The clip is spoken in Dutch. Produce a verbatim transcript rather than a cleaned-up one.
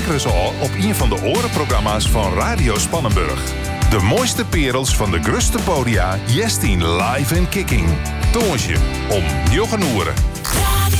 zeker eens al op een van de orenprogramma's van Radio Spannenburg. De mooiste perels van de gruste podia, jestien live en kicking. Toonsje om njogen oeren.